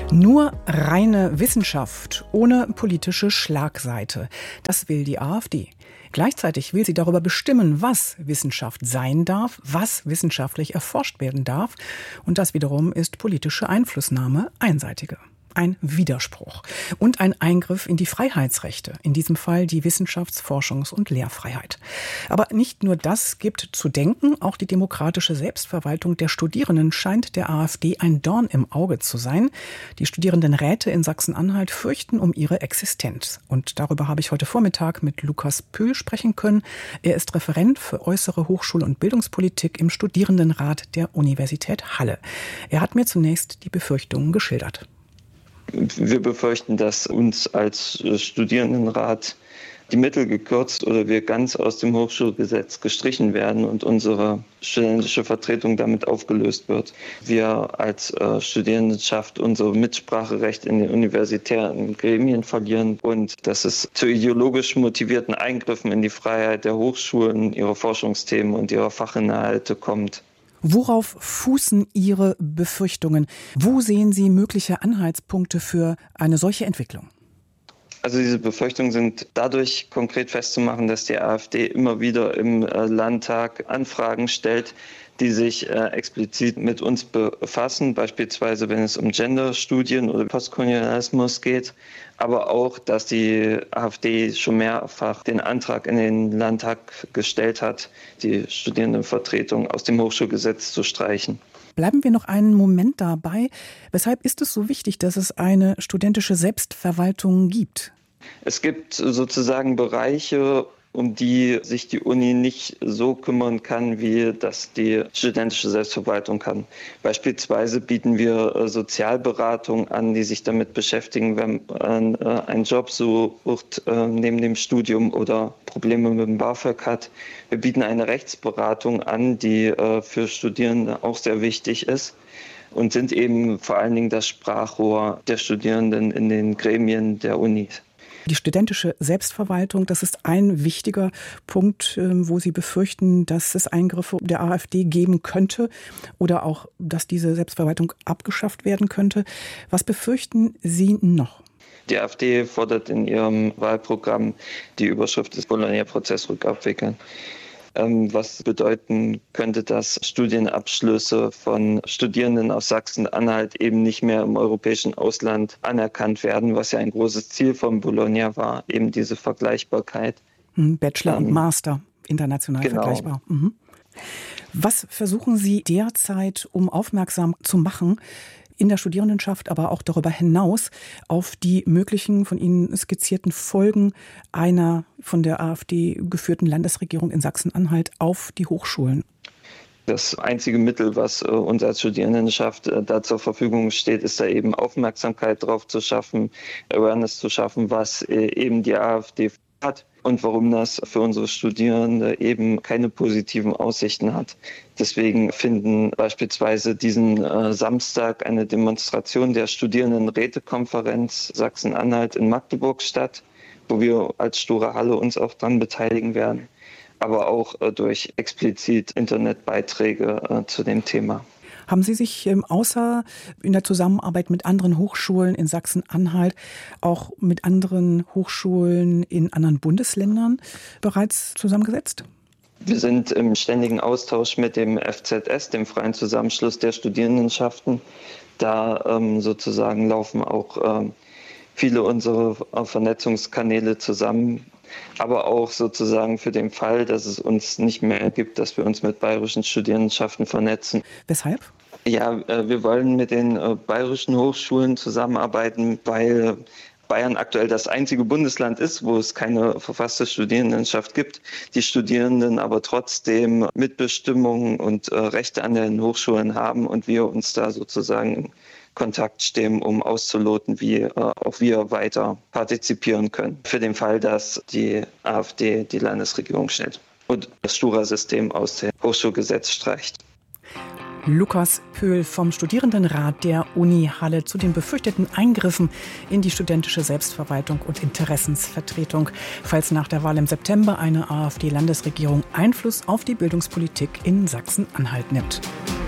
Nur reine Wissenschaft ohne politische Schlagseite. Das will die AfD. Gleichzeitig will sie darüber bestimmen, was Wissenschaft sein darf, was wissenschaftlich erforscht werden darf. Und das wiederum ist politische Einflussnahme, einseitige. Ein Widerspruch und ein Eingriff in die Freiheitsrechte, in diesem Fall die Wissenschafts-, Forschungs- und Lehrfreiheit. Aber nicht nur das gibt zu denken, auch die demokratische Selbstverwaltung der Studierenden scheint der AfD ein Dorn im Auge zu sein. Die Studierendenräte in Sachsen-Anhalt fürchten um ihre Existenz. Und darüber habe ich heute Vormittag mit Lukas Pöhl sprechen können. Er ist Referent für äußere Hochschul- und Bildungspolitik im Studierendenrat der Universität Halle. Er hat mir zunächst die Befürchtungen geschildert. Wir befürchten, dass uns als Studierendenrat die Mittel gekürzt oder wir ganz aus dem Hochschulgesetz gestrichen werden und unsere studentische Vertretung damit aufgelöst wird. Wir als Studierendenschaft unser Mitspracherecht in den universitären Gremien verlieren und dass es zu ideologisch motivierten Eingriffen in die Freiheit der Hochschulen, ihrer Forschungsthemen und ihrer Fachinhalte kommt. Worauf fußen Ihre Befürchtungen? Wo sehen Sie mögliche Anhaltspunkte für eine solche Entwicklung? Also diese Befürchtungen sind dadurch konkret festzumachen, dass die AfD immer wieder im Landtag Anfragen stellt, die sich explizit mit uns befassen, beispielsweise wenn es um Genderstudien oder Postkolonialismus geht, aber auch, dass die AfD schon mehrfach den Antrag in den Landtag gestellt hat, die Studierendenvertretung aus dem Hochschulgesetz zu streichen. Bleiben wir noch einen Moment dabei. Weshalb ist es so wichtig, dass es eine studentische Selbstverwaltung gibt? Es gibt sozusagen Bereiche, um die sich die Uni nicht so kümmern kann, wie das die studentische Selbstverwaltung kann. Beispielsweise bieten wir Sozialberatung an, die sich damit beschäftigen, wenn man einen Job sucht neben dem Studium oder Probleme mit dem BAföG hat. Wir bieten eine Rechtsberatung an, die für Studierende auch sehr wichtig ist und sind eben vor allen Dingen das Sprachrohr der Studierenden in den Gremien der Uni. Die studentische Selbstverwaltung, das ist ein wichtiger Punkt, wo Sie befürchten, dass es Eingriffe der AfD geben könnte oder auch, dass diese Selbstverwaltung abgeschafft werden könnte. Was befürchten Sie noch? Die AfD fordert in ihrem Wahlprogramm die Überschrift des Bologna-Prozess rückabwickeln. Was bedeuten könnte, dass Studienabschlüsse von Studierenden aus Sachsen-Anhalt eben nicht mehr im europäischen Ausland anerkannt werden, was ja ein großes Ziel von Bologna war, eben diese Vergleichbarkeit. Bachelor und Master, international vergleichbar. Was versuchen Sie derzeit, um aufmerksam zu machen, in der Studierendenschaft, aber auch darüber hinaus auf die möglichen von Ihnen skizzierten Folgen einer von der AfD geführten Landesregierung in Sachsen-Anhalt auf die Hochschulen? Das einzige Mittel, was uns als Studierendenschaft da zur Verfügung steht, ist da eben Aufmerksamkeit drauf zu schaffen, Awareness zu schaffen, was eben die AfD hat und warum das für unsere Studierende eben keine positiven Aussichten hat. Deswegen finden beispielsweise diesen Samstag eine Demonstration der Studierendenrätekonferenz Sachsen-Anhalt in Magdeburg statt, wo wir als Stura Halle uns auch dran beteiligen werden, aber auch durch explizit Internetbeiträge zu dem Thema. Haben Sie sich außer in der Zusammenarbeit mit anderen Hochschulen in Sachsen-Anhalt auch mit anderen Hochschulen in anderen Bundesländern bereits zusammengesetzt? Wir sind im ständigen Austausch mit dem FZS, dem Freien Zusammenschluss der Studierendenschaften. Da sozusagen laufen auch viele unserer Vernetzungskanäle zusammen. Aber auch sozusagen für den Fall, dass es uns nicht mehr gibt, dass wir uns mit bayerischen Studierendenschaften vernetzen. Weshalb? Ja, wir wollen mit den bayerischen Hochschulen zusammenarbeiten, weil Bayern aktuell das einzige Bundesland ist, wo es keine verfasste Studierendenschaft gibt. Die Studierenden aber trotzdem Mitbestimmung und Rechte an den Hochschulen haben und wir uns da sozusagen in Kontakt stehen, um auszuloten, wie auch wir weiter partizipieren können. Für den Fall, dass die AfD die Landesregierung stellt und das Stura-System aus dem Hochschulgesetz streicht. Lukas Pöhl vom Studierendenrat der Uni Halle zu den befürchteten Eingriffen in die studentische Selbstverwaltung und Interessensvertretung, falls nach der Wahl im September eine AfD-Landesregierung Einfluss auf die Bildungspolitik in Sachsen-Anhalt nimmt.